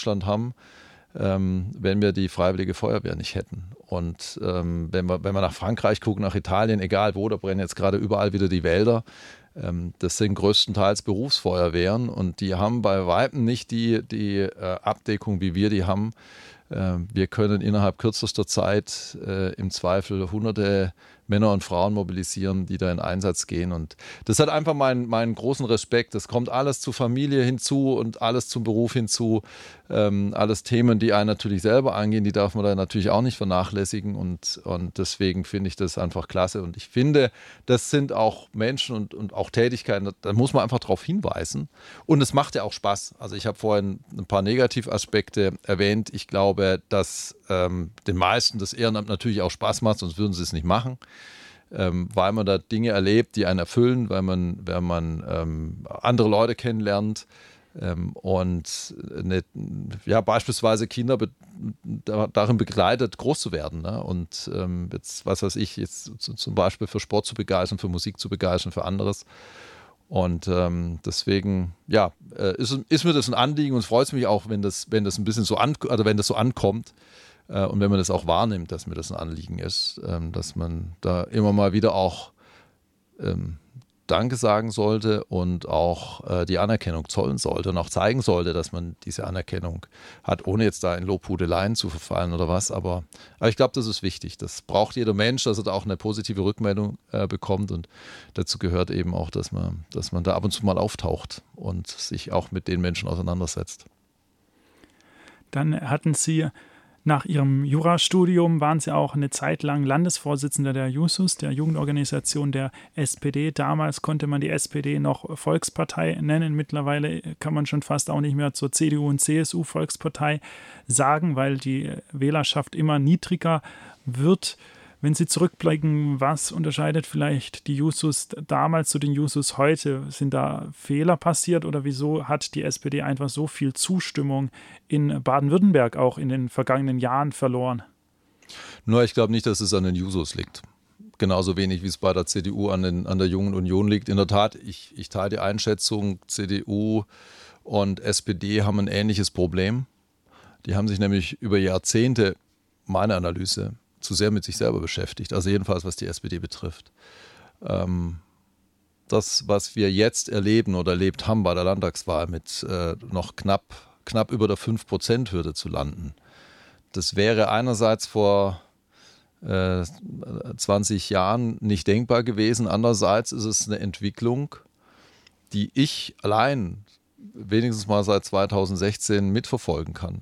Deutschland haben, wenn wir die Freiwillige Feuerwehr nicht hätten. Und wenn wir nach Frankreich gucken, nach Italien, egal wo, da brennen jetzt gerade überall wieder die Wälder. Das sind größtenteils Berufsfeuerwehren und die haben bei Weitem nicht die Abdeckung, wie wir die haben. Wir können innerhalb kürzester Zeit im Zweifel hunderte Männer und Frauen mobilisieren, die da in Einsatz gehen. Und das hat einfach meinen großen Respekt. Das kommt alles zur Familie hinzu und alles zum Beruf hinzu. Alles Themen, die einen natürlich selber angehen, die darf man da natürlich auch nicht vernachlässigen. Und deswegen finde ich das einfach klasse. Und ich finde, das sind auch Menschen und auch Tätigkeiten, da muss man einfach darauf hinweisen. Und es macht ja auch Spaß. Also ich habe vorhin ein paar Negativaspekte erwähnt. Ich glaube, dass den meisten das Ehrenamt natürlich auch Spaß macht, sonst würden sie es nicht machen. Weil man da Dinge erlebt, die einen erfüllen, weil man andere Leute kennenlernt und beispielsweise Kinder darin begleitet, groß zu werden. Ne? Und jetzt, was weiß ich, jetzt zum Beispiel für Sport zu begeistern, für Musik zu begeistern, für anderes. Und deswegen, ist mir das ein Anliegen und es freut mich auch, wenn das ein bisschen so wenn das so ankommt. Und wenn man das auch wahrnimmt, dass mir das ein Anliegen ist, dass man da immer mal wieder auch Danke sagen sollte und auch die Anerkennung zollen sollte und auch zeigen sollte, dass man diese Anerkennung hat, ohne jetzt da in Lobhudeleien zu verfallen oder was. Aber ich glaube, das ist wichtig. Das braucht jeder Mensch, dass er da auch eine positive Rückmeldung bekommt. Und dazu gehört eben auch, dass man da ab und zu mal auftaucht und sich auch mit den Menschen auseinandersetzt. Dann hatten Sie nach Ihrem Jurastudium waren Sie auch eine Zeit lang Landesvorsitzender der Jusos, der Jugendorganisation der SPD. Damals konnte man die SPD noch Volkspartei nennen. Mittlerweile kann man schon fast auch nicht mehr zur CDU und CSU Volkspartei sagen, weil die Wählerschaft immer niedriger wird. Wenn Sie zurückblicken, was unterscheidet vielleicht die Jusos damals zu den Jusos heute? Sind da Fehler passiert oder wieso hat die SPD einfach so viel Zustimmung in Baden-Württemberg auch in den vergangenen Jahren verloren? Nur ich glaube nicht, dass es an den Jusos liegt. Genauso wenig wie es bei der CDU an der Jungen Union liegt. In der Tat, ich teile die Einschätzung, CDU und SPD haben ein ähnliches Problem. Die haben sich nämlich über Jahrzehnte, meine Analyse, zu sehr mit sich selber beschäftigt, also jedenfalls was die SPD betrifft. Das, was wir jetzt erleben oder erlebt haben bei der Landtagswahl mit noch knapp über der 5%-Hürde zu landen, das wäre einerseits vor 20 Jahren nicht denkbar gewesen, andererseits ist es eine Entwicklung, die ich allein wenigstens mal seit 2016 mitverfolgen kann.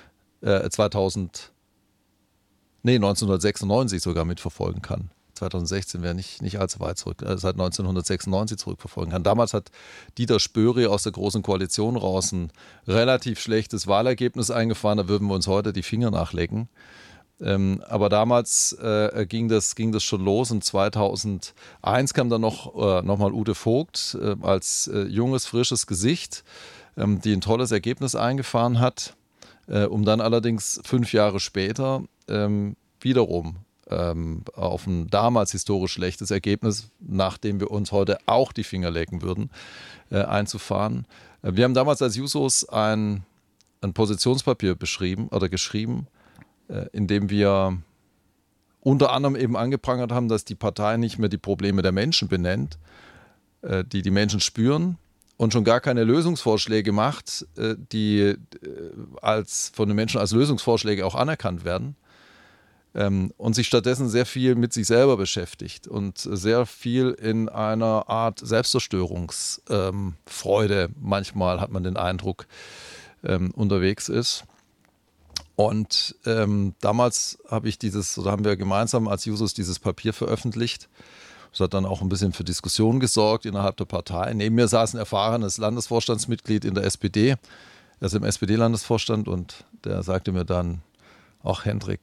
1996 sogar mitverfolgen kann. 2016 wäre nicht allzu weit zurück, seit 1996 zurückverfolgen kann. Damals hat Dieter Spöri aus der Großen Koalition raus ein relativ schlechtes Wahlergebnis eingefahren, da würden wir uns heute die Finger nachlecken. Aber damals ging das schon los und 2001 kam dann noch mal Ute Vogt als junges, frisches Gesicht, die ein tolles Ergebnis eingefahren hat, um dann allerdings 5 Jahre später wiederum auf ein damals historisch schlechtes Ergebnis, nachdem wir uns heute auch die Finger lecken würden, einzufahren. Wir haben damals als Jusos ein Positionspapier geschrieben, in dem wir unter anderem eben angeprangert haben, dass die Partei nicht mehr die Probleme der Menschen benennt, die die Menschen spüren, und schon gar keine Lösungsvorschläge macht, die von den Menschen als Lösungsvorschläge auch anerkannt werden, und sich stattdessen sehr viel mit sich selber beschäftigt und sehr viel in einer Art Selbstzerstörungsfreude, manchmal hat man den Eindruck, unterwegs ist. Und damals haben wir gemeinsam als Jusos dieses Papier veröffentlicht. Das hat dann auch ein bisschen für Diskussionen gesorgt innerhalb der Partei. Neben mir saß ein erfahrenes Landesvorstandsmitglied in der SPD. Er ist im SPD-Landesvorstand und der sagte mir dann, ach Hendrik,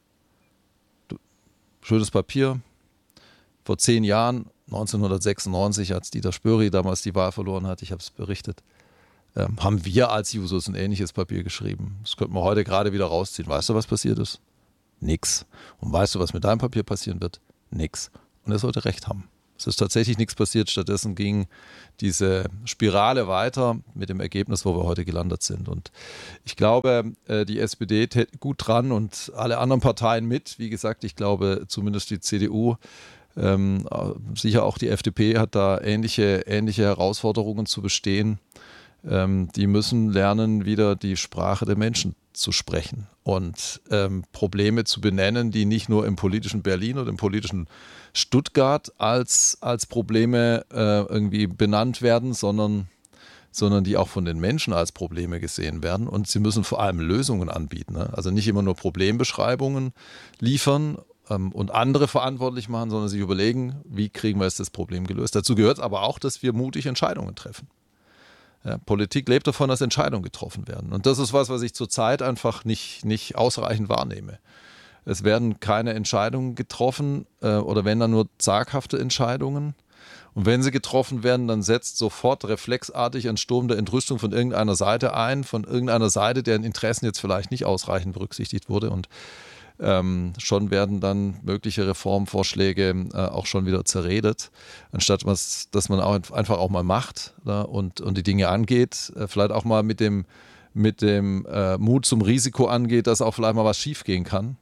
schönes Papier. Vor 10 Jahren, 1996, als Dieter Spöri damals die Wahl verloren hat, ich habe es berichtet, haben wir als Jusos ein ähnliches Papier geschrieben. Das könnten wir heute gerade wieder rausziehen. Weißt du, was passiert ist? Nix. Und weißt du, was mit deinem Papier passieren wird? Nix. Und er sollte recht haben. Es ist tatsächlich nichts passiert. Stattdessen ging diese Spirale weiter mit dem Ergebnis, wo wir heute gelandet sind. Und ich glaube, die SPD gut dran und alle anderen Parteien mit. Wie gesagt, ich glaube, zumindest die CDU, sicher auch die FDP hat da ähnliche Herausforderungen zu bestehen. Die müssen lernen, wieder die Sprache der Menschen zu sprechen und Probleme zu benennen, die nicht nur im politischen Berlin oder im politischen Stuttgart als Probleme irgendwie benannt werden, sondern die auch von den Menschen als Probleme gesehen werden. Und sie müssen vor allem Lösungen anbieten. Ne? Also nicht immer nur Problembeschreibungen liefern und andere verantwortlich machen, sondern sich überlegen, wie kriegen wir jetzt das Problem gelöst. Dazu gehört aber auch, dass wir mutig Entscheidungen treffen. Ja, Politik lebt davon, dass Entscheidungen getroffen werden. Und das ist was ich zurzeit einfach nicht ausreichend wahrnehme. Es werden keine Entscheidungen getroffen oder wenn dann nur zaghafte Entscheidungen. Und wenn sie getroffen werden, dann setzt sofort reflexartig ein Sturm der Entrüstung von irgendeiner Seite ein, von irgendeiner Seite, deren Interessen jetzt vielleicht nicht ausreichend berücksichtigt wurde. Und schon werden dann mögliche Reformvorschläge auch schon wieder zerredet, anstatt dass man auch einfach auch mal macht, und die Dinge angeht, vielleicht auch mal mit dem Mut zum Risiko angeht, dass auch vielleicht mal was schiefgehen kann.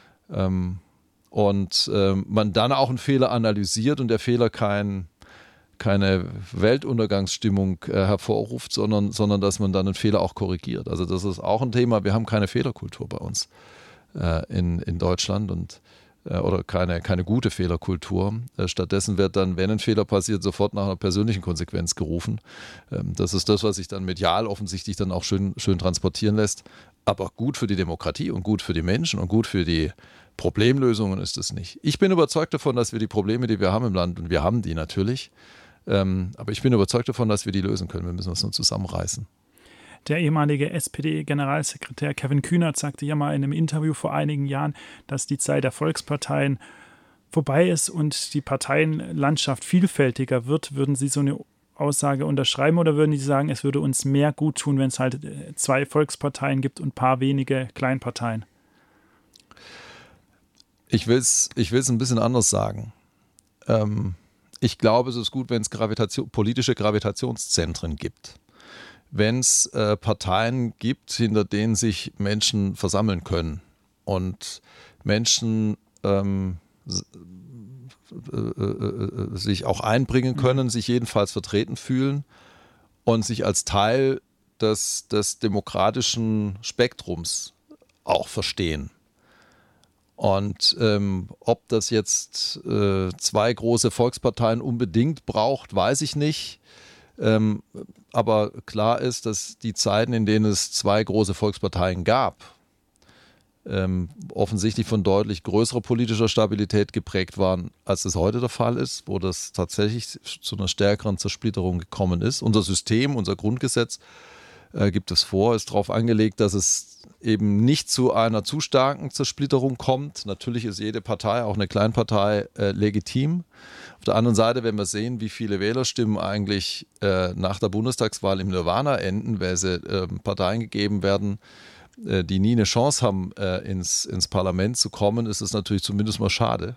Und man dann auch einen Fehler analysiert und der Fehler keine Weltuntergangsstimmung hervorruft, sondern dass man dann einen Fehler auch korrigiert. Also das ist auch ein Thema, wir haben keine Fehlerkultur bei uns in Deutschland oder keine gute Fehlerkultur. Stattdessen wird dann, wenn ein Fehler passiert, sofort nach einer persönlichen Konsequenz gerufen. Das ist das, was sich dann medial offensichtlich dann auch schön transportieren lässt. Aber gut für die Demokratie und gut für die Menschen und gut für die Problemlösungen ist es nicht. Ich bin überzeugt davon, dass wir die Probleme, die wir haben im Land, und wir haben die natürlich, aber ich bin überzeugt davon, dass wir die lösen können. Wir müssen uns nur zusammenreißen. Der ehemalige SPD-Generalsekretär Kevin Kühnert sagte ja mal in einem Interview vor einigen Jahren, dass die Zeit der Volksparteien vorbei ist und die Parteienlandschaft vielfältiger wird. Würden Sie so eine Aussage unterschreiben oder würden Sie sagen, es würde uns mehr gut tun, wenn es halt 2 Volksparteien gibt und ein paar wenige Kleinparteien? Ich will's ein bisschen anders sagen. Ich glaube, es ist gut, wenn es politische Gravitationszentren gibt. Wenn es Parteien gibt, hinter denen sich Menschen versammeln können und Menschen sich auch einbringen können, sich jedenfalls vertreten fühlen und sich als Teil des demokratischen Spektrums auch verstehen. Und ob das jetzt 2 große Volksparteien unbedingt braucht, weiß ich nicht. Aber klar ist, dass die Zeiten, in denen es 2 große Volksparteien gab, offensichtlich von deutlich größerer politischer Stabilität geprägt waren, als es heute der Fall ist, wo das tatsächlich zu einer stärkeren Zersplitterung gekommen ist. Unser System, unser Grundgesetz gibt es vor, ist darauf angelegt, dass es eben nicht zu einer zu starken Zersplitterung kommt. Natürlich ist jede Partei, auch eine Kleinpartei, legitim. Auf der anderen Seite, wenn wir sehen, wie viele Wählerstimmen eigentlich nach der Bundestagswahl im Nirvana enden, weil sie Parteien gegeben werden, die nie eine Chance haben, ins Parlament zu kommen, ist es natürlich zumindest mal schade.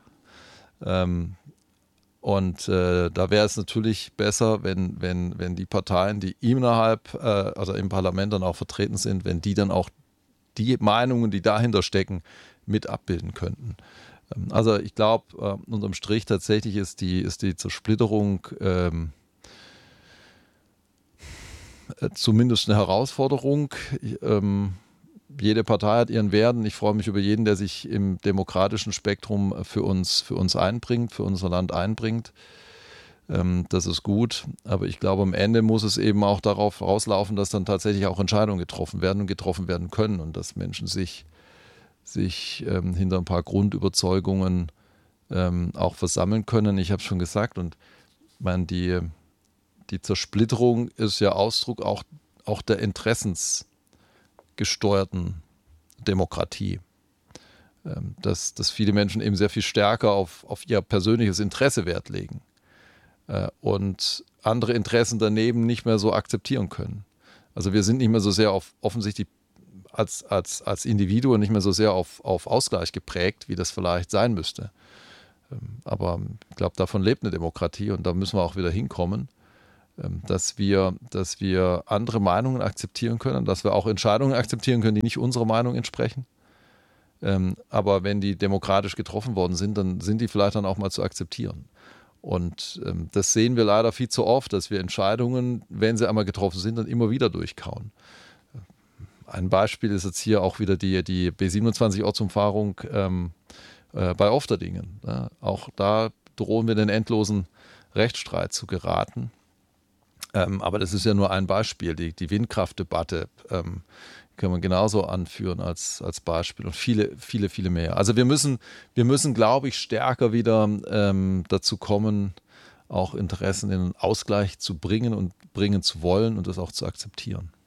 Und da wäre es natürlich besser, wenn die Parteien, die innerhalb, also im Parlament dann auch vertreten sind, wenn die dann auch die Meinungen, die dahinter stecken, mit abbilden könnten. Also ich glaube, unterm Strich tatsächlich ist die Zersplitterung zumindest eine Herausforderung. Jede Partei hat ihren Wert und ich freue mich über jeden, der sich im demokratischen Spektrum für uns einbringt, für unser Land einbringt. Das ist gut, aber ich glaube, am Ende muss es eben auch darauf rauslaufen, dass dann tatsächlich auch Entscheidungen getroffen werden und getroffen werden können und dass Menschen sich hinter ein paar Grundüberzeugungen auch versammeln können. Ich habe es schon gesagt und ich meine, die Zersplitterung ist ja Ausdruck auch der interessensgesteuerten Demokratie. Dass viele Menschen eben sehr viel stärker auf ihr persönliches Interesse Wert legen und andere Interessen daneben nicht mehr so akzeptieren können. Also wir sind nicht mehr so sehr offensichtlich als Individuen nicht mehr so sehr auf Ausgleich geprägt, wie das vielleicht sein müsste. Aber ich glaube, davon lebt eine Demokratie und da müssen wir auch wieder hinkommen, dass wir andere Meinungen akzeptieren können, dass wir auch Entscheidungen akzeptieren können, die nicht unserer Meinung entsprechen. Aber wenn die demokratisch getroffen worden sind, dann sind die vielleicht dann auch mal zu akzeptieren. Und das sehen wir leider viel zu oft, dass wir Entscheidungen, wenn sie einmal getroffen sind, dann immer wieder durchkauen. Ein Beispiel ist jetzt hier auch wieder die B27-Ortsumfahrung bei Ofterdingen. Ja, auch da drohen wir in den endlosen Rechtsstreit zu geraten. Aber das ist ja nur ein Beispiel. Die Windkraftdebatte kann man genauso anführen als Beispiel und viele, viele, viele mehr. Also wir müssen, glaube ich, stärker wieder dazu kommen, auch Interessen in den Ausgleich zu bringen und bringen zu wollen und das auch zu akzeptieren.